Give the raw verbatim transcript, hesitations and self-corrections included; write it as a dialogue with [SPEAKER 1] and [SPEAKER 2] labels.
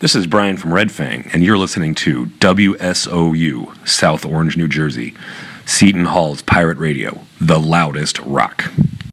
[SPEAKER 1] This is Brian from Red Fang, and you're listening to W S O U, South Orange, New Jersey, Seton Hall's Pirate Radio, the loudest rock.